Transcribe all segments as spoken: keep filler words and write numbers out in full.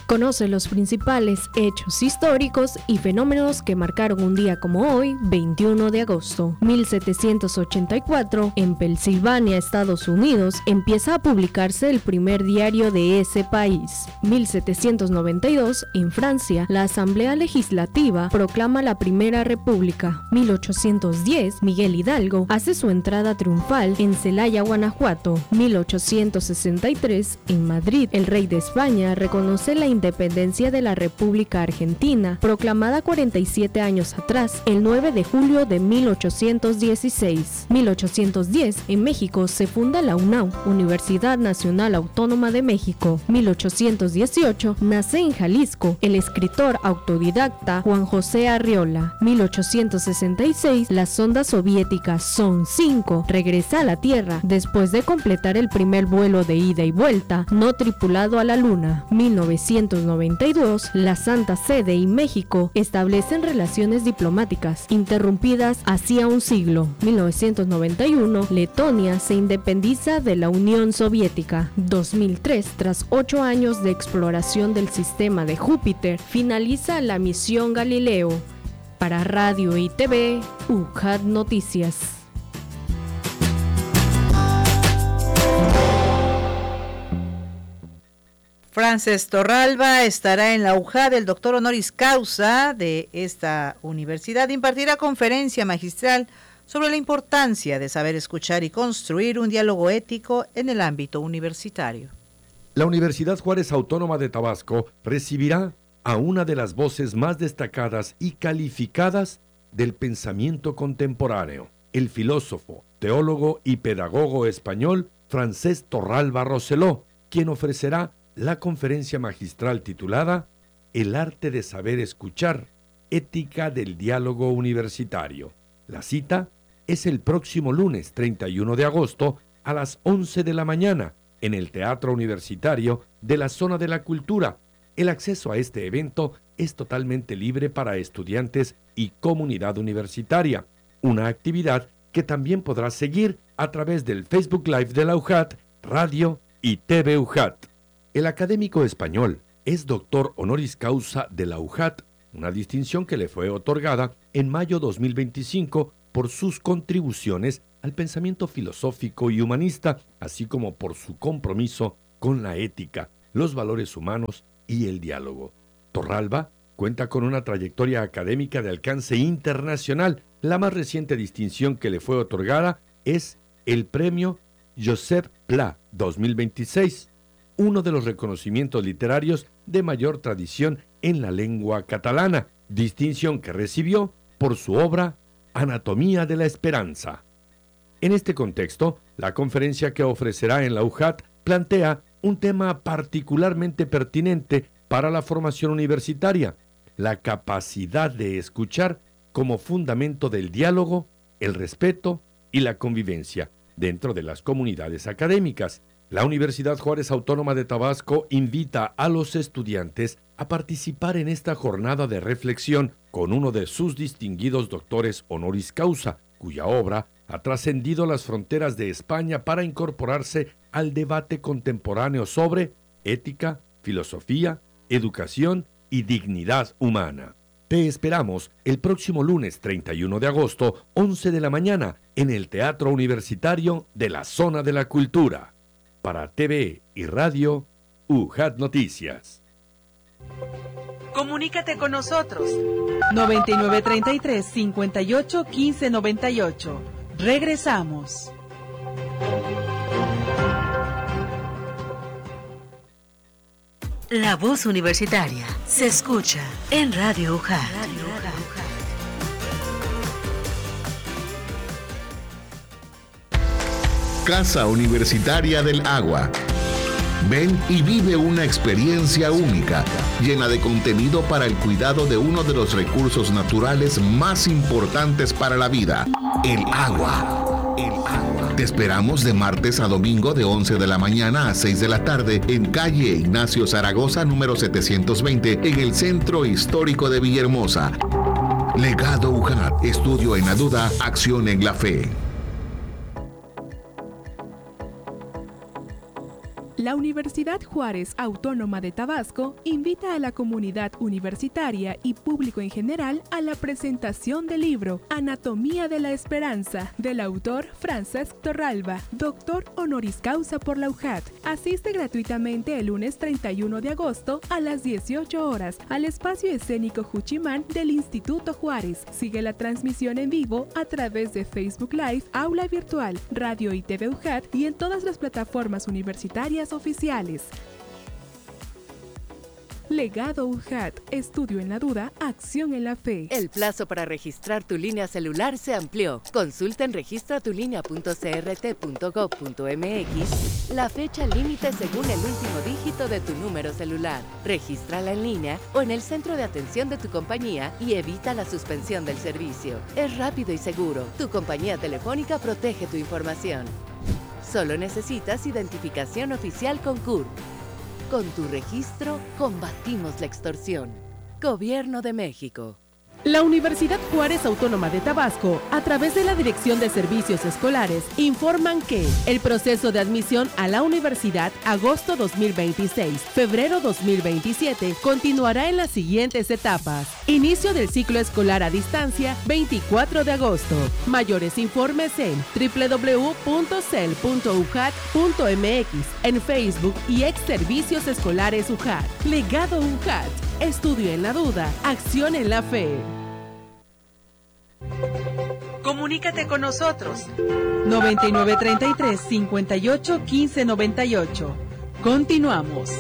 Conoce los principales hechos históricos y fenómenos que marcaron un día como hoy, veintiuno de agosto. mil setecientos ochenta y cuatro, en Pensilvania, Estados Unidos, empieza a publicarse el primer diario de ese país. mil setecientos noventa y dos, en Francia, la Asamblea Legislativa proclama la Primera República. mil ochocientos diez, Miguel Hidalgo hace su entrada triunfal en Celaya, Guanajuato. mil ochocientos sesenta y tres, en Madrid, el rey de España reconoce la independencia de la República Argentina, proclamada cuarenta y siete años atrás, el nueve de julio de mil ochocientos dieciséis. mil ochocientos diez, en México se funda la UNAM, Universidad Nacional Autónoma de México. mil ochocientos dieciocho, nace en Jalisco el escritor autodidacta Juan José Arriola. mil ochocientos sesenta y seis, la sonda soviética Son cinco regresa a la Tierra después de completar el primer vuelo de ida y vuelta no tripulado a la Luna. mil novecientos noventa y dos, la Santa Sede y México establecen relaciones diplomáticas interrumpidas hacía un siglo. mil novecientos noventa y uno, Letonia se independiza de la Unión Soviética. dos mil tres, tras ocho años de exploración del sistema de Júpiter, finaliza la misión Galileo. Para Radio y T V, U J A T Noticias. Frances Torralba estará en la U J A T. El doctor honoris causa de esta universidad impartirá conferencia magistral sobre la importancia de saber escuchar y construir un diálogo ético en el ámbito universitario. La Universidad Juárez Autónoma de Tabasco recibirá a una de las voces más destacadas y calificadas del pensamiento contemporáneo, el filósofo, teólogo y pedagogo español Francés Torralba Rosselló, quien ofrecerá la conferencia magistral titulada El arte de saber escuchar, ética del diálogo universitario. La cita es el próximo lunes treinta y uno de agosto a las once de la mañana en el Teatro Universitario de la Zona de la Cultura. El acceso a este evento es totalmente libre para estudiantes y comunidad universitaria, una actividad que también podrás seguir a través del Facebook Live de la U J A T, radio y T V U J A T. El académico español es doctor honoris causa de la U J A T, una distinción que le fue otorgada en mayo dos mil veinticinco por sus contribuciones al pensamiento filosófico y humanista, así como por su compromiso con la ética, los valores humanos y el diálogo. Torralba cuenta con una trayectoria académica de alcance internacional. La más reciente distinción que le fue otorgada es el premio Josep Pla dos mil veintiséis, uno de los reconocimientos literarios de mayor tradición en la lengua catalana, distinción que recibió por su obra Anatomía de la Esperanza. En este contexto, la conferencia que ofrecerá en la U J A T plantea un tema particularmente pertinente para la formación universitaria, la capacidad de escuchar como fundamento del diálogo, el respeto y la convivencia dentro de las comunidades académicas. La Universidad Juárez Autónoma de Tabasco invita a los estudiantes a participar en esta jornada de reflexión con uno de sus distinguidos doctores honoris causa, cuya obra ha trascendido las fronteras de España para incorporarse al debate contemporáneo sobre ética, filosofía, educación y dignidad humana. Te esperamos el próximo lunes treinta y uno de agosto, once de la mañana, en el Teatro Universitario de la Zona de la Cultura. Para T V y Radio, U J A T Noticias. Comunícate con nosotros. noventa y nueve treinta y tres, cincuenta y ocho, quince noventa y ocho. Regresamos. La voz universitaria se escucha en Radio U J A T. Casa Universitaria del Agua. Ven y vive una experiencia única, llena de contenido para el cuidado de uno de los recursos naturales más importantes para la vida, el agua. El agua. Te esperamos de martes a domingo de once de la mañana a seis de la tarde en calle Ignacio Zaragoza, número setecientos veinte, en el Centro Histórico de Villahermosa. Legado U J A T, estudio en la duda, acción en la fe. La Universidad Juárez Autónoma de Tabasco invita a la comunidad universitaria y público en general a la presentación del libro Anatomía de la Esperanza, del autor Francesc Torralba, doctor honoris causa por la U J A T. Asiste gratuitamente el lunes treinta y uno de agosto a las dieciocho horas al espacio escénico Juchimán del Instituto Juárez. Sigue la transmisión en vivo a través de Facebook Live, Aula Virtual, Radio y T V U J A T y en todas las plataformas universitarias oficiales. Legado U J A T, estudio en la duda, acción en la fe. El plazo para registrar tu línea celular se amplió. Consulta en registratulinea punto c r t punto gob punto m x la fecha límite según el último dígito de tu número celular. Regístrala en línea o en el centro de atención de tu compañía y evita la suspensión del servicio. Es rápido y seguro. Tu compañía telefónica protege tu información. Solo necesitas identificación oficial con C U R P. Con tu registro, combatimos la extorsión. Gobierno de México. La Universidad Juárez Autónoma de Tabasco, a través de la Dirección de Servicios Escolares, informan que el proceso de admisión a la universidad agosto dos mil veintiséis, febrero dos mil veintisiete, continuará en las siguientes etapas. Inicio del ciclo escolar a distancia, veinticuatro de agosto. Mayores informes en doble u doble u doble u punto cel punto u j a t punto m x, en Facebook y ex Servicios Escolares U J A T. Legado U J A T. Estudio en la duda, acción en la fe. Comunícate con nosotros. noventa y nueve treinta y tres, cincuenta y ocho, quince noventa y ocho. Continuamos.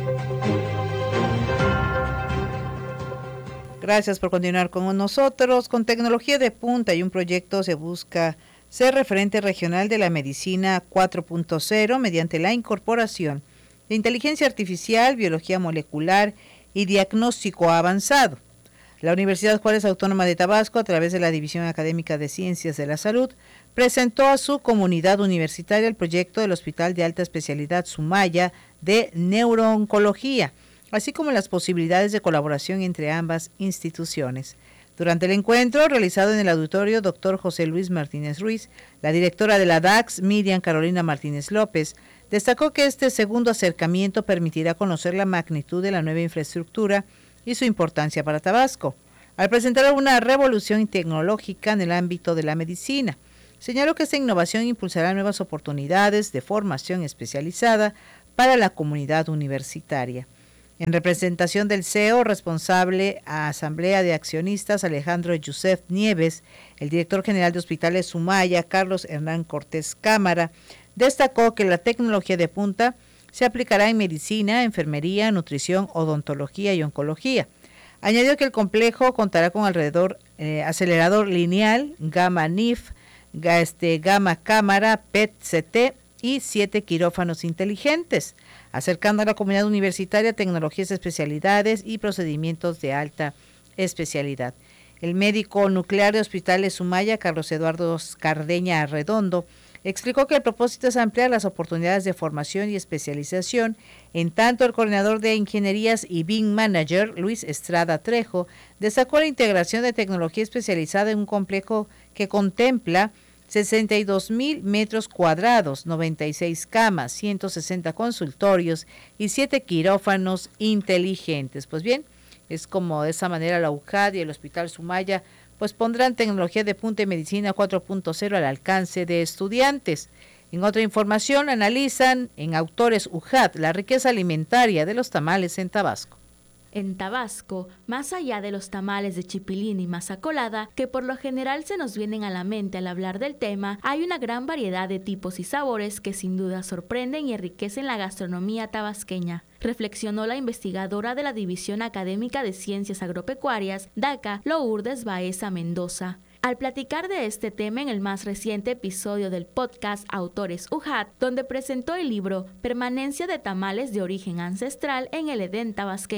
Gracias por continuar con nosotros. Con tecnología de punta y un proyecto se busca ser referente regional de la medicina cuatro punto cero mediante la incorporación de inteligencia artificial, biología molecular y diagnóstico avanzado. La Universidad Juárez Autónoma de Tabasco, a través de la División Académica de Ciencias de la Salud, presentó a su comunidad universitaria el proyecto del Hospital de Alta Especialidad Sumaya de Neurooncología, así como las posibilidades de colaboración entre ambas instituciones. Durante el encuentro, realizado en el auditorio doctor José Luis Martínez Ruiz, la directora de la D A X, Miriam Carolina Martínez López, destacó que este segundo acercamiento permitirá conocer la magnitud de la nueva infraestructura y su importancia para Tabasco, al presentar una revolución tecnológica en el ámbito de la medicina. Señaló que esta innovación impulsará nuevas oportunidades de formación especializada para la comunidad universitaria. En representación del C E O responsable a Asamblea de Accionistas, Alejandro Yusef Nieves, el director general de Hospitales Sumaya, Carlos Hernán Cortés Cámara, destacó que la tecnología de punta se aplicará en medicina, enfermería, nutrición, odontología y oncología. Añadió que el complejo contará con alrededor eh, acelerador lineal, gamma N I F, este, gamma cámara, P E T C T y siete quirófanos inteligentes, acercando a la comunidad universitaria tecnologías, especialidades y procedimientos de alta especialidad. El médico nuclear de Hospitales Sumaya, Carlos Eduardo Cardeña Arredondo, explicó que el propósito es ampliar las oportunidades de formación y especialización. En tanto, el coordinador de ingenierías y B I M Manager, Luis Estrada Trejo, destacó la integración de tecnología especializada en un complejo que contempla sesenta y dos mil metros cuadrados, noventa y seis camas, ciento sesenta consultorios y siete quirófanos inteligentes. Pues bien, es como de esa manera la U J A D y el Hospital Sumaya pues pondrán tecnología de punta y medicina cuatro punto cero al alcance de estudiantes. En otra información, analizan en Autores U J A T la riqueza alimentaria de los tamales en Tabasco. En Tabasco, más allá de los tamales de chipilín y masa colada, que por lo general se nos vienen a la mente al hablar del tema, hay una gran variedad de tipos y sabores que sin duda sorprenden y enriquecen la gastronomía tabasqueña, reflexionó la investigadora de la División Académica de Ciencias Agropecuarias, D A C A, Lourdes Baeza Mendoza. Al platicar de este tema en el más reciente episodio del podcast Autores U J A T, donde presentó el libro Permanencia de tamales de origen ancestral en el Edén tabasqueño,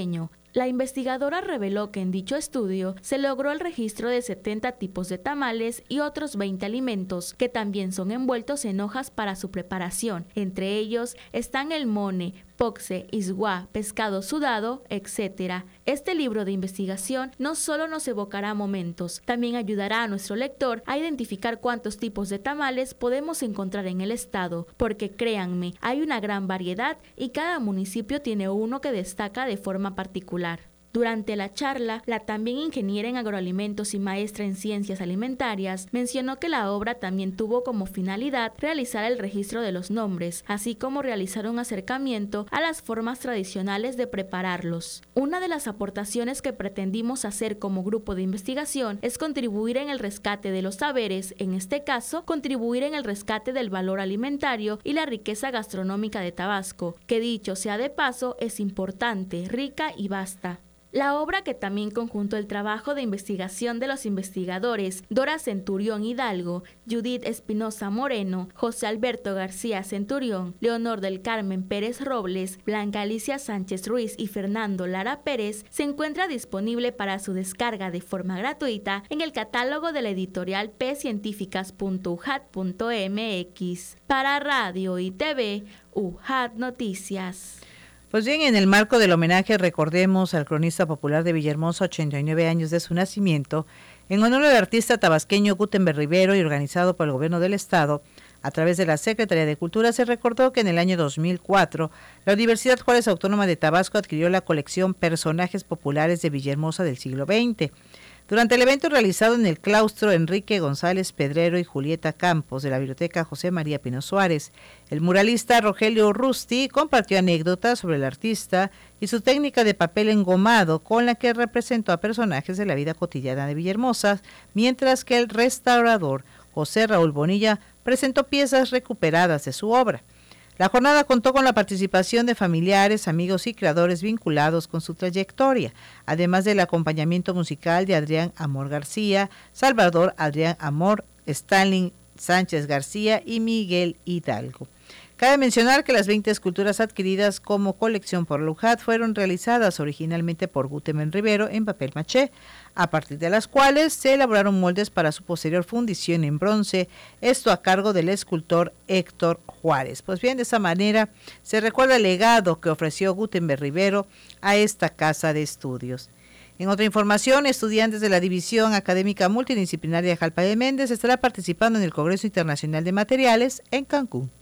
La investigadora reveló que en dicho estudio se logró el registro de setenta tipos de tamales y otros veinte alimentos que también son envueltos en hojas para su preparación. Entre ellos están el mone, poxe, isguá, pescado sudado, etcétera. Este libro de investigación no solo nos evocará momentos, también ayudará a nuestro lector a identificar cuántos tipos de tamales podemos encontrar en el estado, porque créanme, hay una gran variedad y cada municipio tiene uno que destaca de forma particular. Durante la charla, la también ingeniera en agroalimentos y maestra en ciencias alimentarias mencionó que la obra también tuvo como finalidad realizar el registro de los nombres, así como realizar un acercamiento a las formas tradicionales de prepararlos. Una de las aportaciones que pretendimos hacer como grupo de investigación es contribuir en el rescate de los saberes, en este caso, contribuir en el rescate del valor alimentario y la riqueza gastronómica de Tabasco, que dicho sea de paso, es importante, rica y vasta. La obra, que también conjuntó el trabajo de investigación de los investigadores Dora Centurión Hidalgo, Judith Espinosa Moreno, José Alberto García Centurión, Leonor del Carmen Pérez Robles, Blanca Alicia Sánchez Ruiz y Fernando Lara Pérez, se encuentra disponible para su descarga de forma gratuita en el catálogo de la editorial p científicas punto u j a t punto m x. Para Radio y T V, U J A T Noticias. Pues bien, en el marco del homenaje recordemos al cronista popular de Villahermosa, ochenta y nueve años de su nacimiento, en honor al artista tabasqueño Gutenberg Rivero y organizado por el gobierno del estado, a través de la Secretaría de Cultura, se recordó que en el año dos mil cuatro, la Universidad Juárez Autónoma de Tabasco adquirió la colección Personajes Populares de Villahermosa del siglo veinte. Durante el evento realizado en el claustro Enrique González Pedrero y Julieta Campos de la Biblioteca José María Pino Suárez, el muralista Rogelio Rusti compartió anécdotas sobre el artista y su técnica de papel engomado con la que representó a personajes de la vida cotidiana de Villahermosa, mientras que el restaurador José Raúl Bonilla presentó piezas recuperadas de su obra. La jornada contó con la participación de familiares, amigos y creadores vinculados con su trayectoria, además del acompañamiento musical de Adrián Amor García, Salvador Adrián Amor, Stalin Sánchez García y Miguel Hidalgo. Cabe mencionar que las veinte esculturas adquiridas como colección por la U J A T fueron realizadas originalmente por Gutenberg Rivero en papel maché, a partir de las cuales se elaboraron moldes para su posterior fundición en bronce, esto a cargo del escultor Héctor Juárez. Pues bien, de esa manera se recuerda el legado que ofreció Gutenberg Rivero a esta casa de estudios. En otra información, estudiantes de la División Académica Multidisciplinaria Jalpa de Méndez estará participando en el Congreso Internacional de Materiales en Cancún.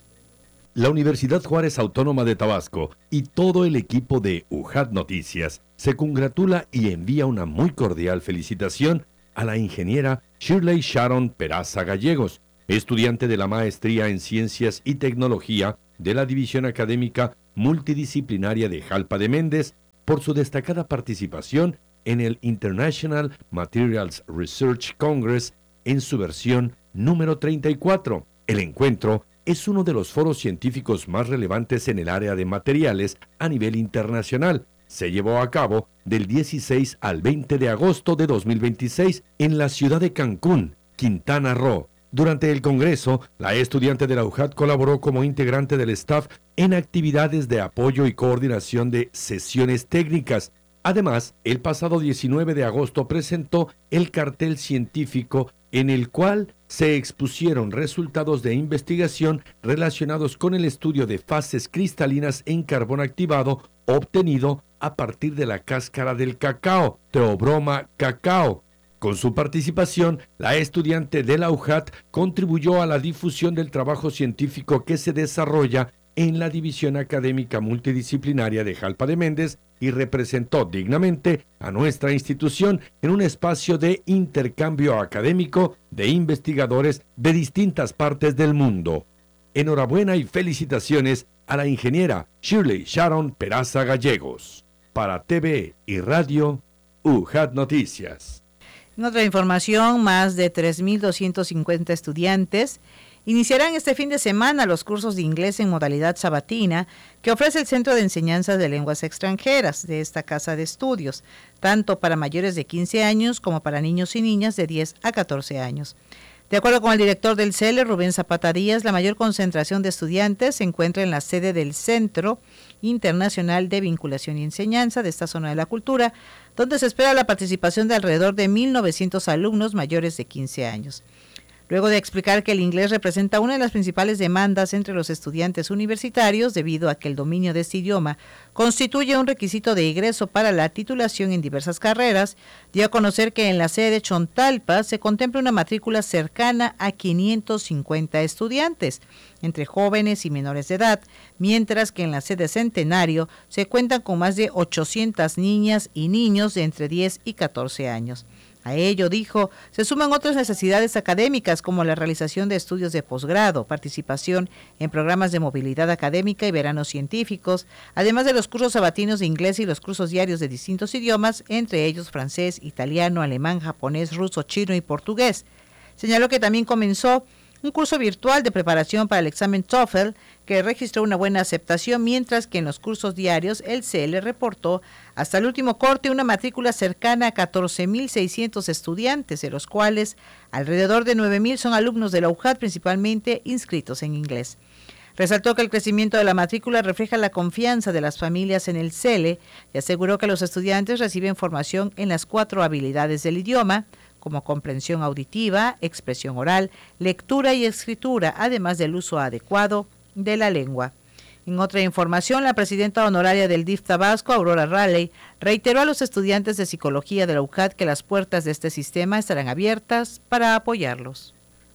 La Universidad Juárez Autónoma de Tabasco y todo el equipo de U J A T Noticias se congratula y envía una muy cordial felicitación a la ingeniera Shirley Sharon Peraza Gallegos, estudiante de la Maestría en Ciencias y Tecnología de la División Académica Multidisciplinaria de Jalpa de Méndez, por su destacada participación en el International Materials Research Congress en su versión número treinta y cuatro. El encuentro es uno de los foros científicos más relevantes en el área de materiales a nivel internacional. Se llevó a cabo del dieciséis al veinte de agosto de dos mil veintiséis en la ciudad de Cancún, Quintana Roo. Durante el congreso, la estudiante de la U J A T colaboró como integrante del staff en actividades de apoyo y coordinación de sesiones técnicas. Además, el pasado diecinueve de agosto presentó el cartel científico en el cual se expusieron resultados de investigación relacionados con el estudio de fases cristalinas en carbón activado obtenido a partir de la cáscara del cacao, Theobroma cacao. Con su participación, la estudiante de la U J A T contribuyó a la difusión del trabajo científico que se desarrolla en la División Académica Multidisciplinaria de Jalpa de Méndez y representó dignamente a nuestra institución en un espacio de intercambio académico de investigadores de distintas partes del mundo. Enhorabuena y felicitaciones a la ingeniera Shirley Sharon Peraza Gallegos. Para T V y Radio, U J A T Noticias. En otra información, más de tres mil doscientos cincuenta estudiantes iniciarán este fin de semana los cursos de inglés en modalidad sabatina que ofrece el Centro de Enseñanza de Lenguas Extranjeras de esta casa de estudios, tanto para mayores de quince años como para niños y niñas de diez a catorce años. De acuerdo con el director del C E L E, Rubén Zapata Díaz, la mayor concentración de estudiantes se encuentra en la sede del centro Internacional de Vinculación y Enseñanza de esta zona de la cultura, donde se espera la participación de alrededor de mil novecientos alumnos mayores de quince años. Luego de explicar que el inglés representa una de las principales demandas entre los estudiantes universitarios debido a que el dominio de este idioma constituye un requisito de ingreso para la titulación en diversas carreras, dio a conocer que en la sede de Chontalpa se contempla una matrícula cercana a quinientos cincuenta estudiantes, entre jóvenes y menores de edad, mientras que en la sede Centenario se cuentan con más de ochocientas niñas y niños de entre diez y catorce años. A ello, dijo, se suman otras necesidades académicas como la realización de estudios de posgrado, participación en programas de movilidad académica y veranos científicos, además de los cursos sabatinos de inglés y los cursos diarios de distintos idiomas, entre ellos francés, italiano, alemán, japonés, ruso, chino y portugués. Señaló que también comenzó un curso virtual de preparación para el examen TOEFL que registró una buena aceptación, mientras que en los cursos diarios el C L reportó hasta el último corte una matrícula cercana a catorce mil seiscientos estudiantes, de los cuales alrededor de nueve mil son alumnos de la U J A D, principalmente inscritos en inglés. Resaltó que el crecimiento de la matrícula refleja la confianza de las familias en el C L y aseguró que los estudiantes reciben formación en las cuatro habilidades del idioma, como comprensión auditiva, expresión oral, lectura y escritura, además del uso adecuado de la lengua. En otra información, la presidenta honoraria del D I F Tabasco, Aurora Raleigh, reiteró a los estudiantes de psicología de la U J A D que las puertas de este sistema estarán abiertas para apoyarlos.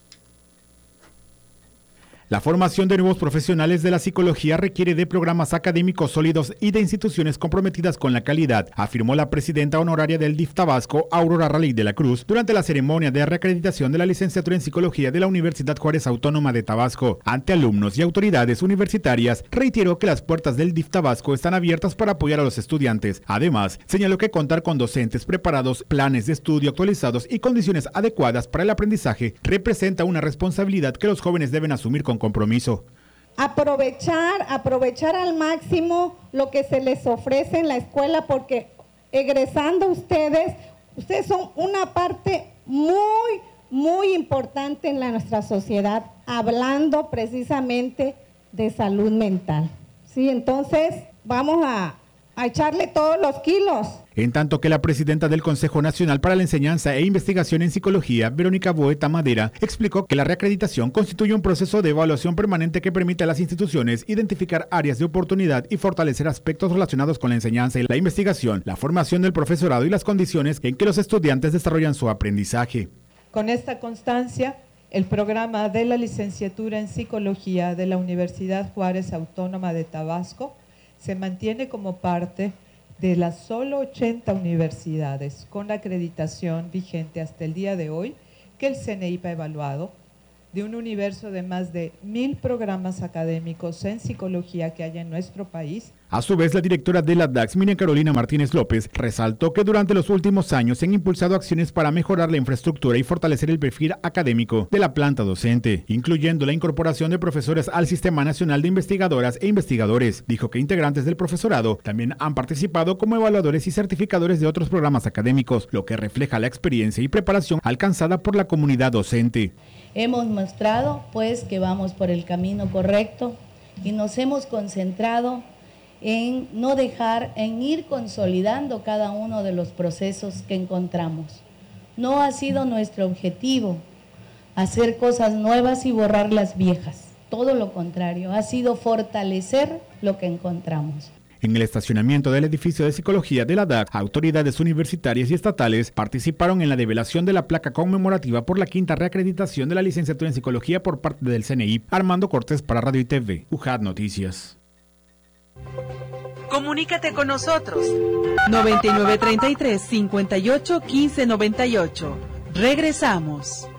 La formación de nuevos profesionales de la psicología requiere de programas académicos sólidos y de instituciones comprometidas con la calidad, afirmó la presidenta honoraria del D I F Tabasco, Aurora Raleigh de la Cruz, durante la ceremonia de reacreditación de la licenciatura en psicología de la Universidad Juárez Autónoma de Tabasco. Ante alumnos y autoridades universitarias, reiteró que las puertas del D I F Tabasco están abiertas para apoyar a los estudiantes. Además, señaló que contar con docentes preparados, planes de estudio actualizados y condiciones adecuadas para el aprendizaje representa una responsabilidad que los jóvenes deben asumir con compromiso. Aprovechar, aprovechar al máximo lo que se les ofrece en la escuela, porque egresando ustedes, ustedes son una parte muy, muy importante en la, nuestra sociedad, hablando precisamente de salud mental. Sí, entonces vamos a, a echarle todos los kilos. En tanto que la presidenta del Consejo Nacional para la Enseñanza e Investigación en Psicología, Verónica Boeta Madera, explicó que la reacreditación constituye un proceso de evaluación permanente que permite a las instituciones identificar áreas de oportunidad y fortalecer aspectos relacionados con la enseñanza y la investigación, la formación del profesorado y las condiciones en que los estudiantes desarrollan su aprendizaje. Con esta constancia, el programa de la licenciatura en Psicología de la Universidad Juárez Autónoma de Tabasco se mantiene como parte de las solo ochenta universidades con acreditación vigente hasta el día de hoy que el C N I P ha evaluado, de un universo de más de mil programas académicos en psicología que hay en nuestro país. A su vez, la directora de la D A X, Miriam Carolina Martínez López, resaltó que durante los últimos años se han impulsado acciones para mejorar la infraestructura y fortalecer el perfil académico de la planta docente, incluyendo la incorporación de profesores al Sistema Nacional de Investigadoras e Investigadores. Dijo que integrantes del profesorado también han participado como evaluadores y certificadores de otros programas académicos, lo que refleja la experiencia y preparación alcanzada por la comunidad docente. Hemos mostrado, pues, que vamos por el camino correcto y nos hemos concentrado en no dejar, en ir consolidando cada uno de los procesos que encontramos. No ha sido nuestro objetivo hacer cosas nuevas y borrar las viejas. Todo lo contrario, ha sido fortalecer lo que encontramos. En el estacionamiento del edificio de psicología de la D A C, autoridades universitarias y estatales participaron en la develación de la placa conmemorativa por la quinta reacreditación de la licenciatura en psicología por parte del C N I P. Armando Cortés para Radio y T V, U J A D Noticias. Comunícate con nosotros. noventa y nueve treinta y tres, cincuenta y ocho, quince noventa y ocho. Regresamos.